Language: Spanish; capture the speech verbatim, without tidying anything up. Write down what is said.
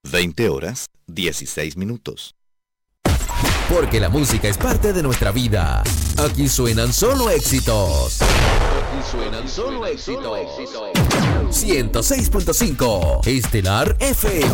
veinte horas, dieciséis minutos. Porque la música es parte de nuestra vida. Aquí suenan solo éxitos. Aquí suenan solo éxitos. ciento seis punto cinco Estelar F M.